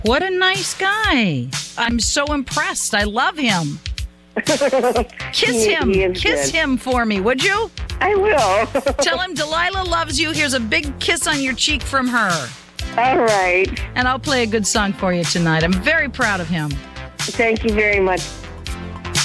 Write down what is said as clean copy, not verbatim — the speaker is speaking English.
What a nice guy. I'm so impressed. I love him. Kiss him. Kiss him for me, would you? I will. Tell him Delilah loves you. Here's a big kiss on your cheek from her. All right. And I'll play a good song for you tonight. I'm very proud of him. Thank you very much.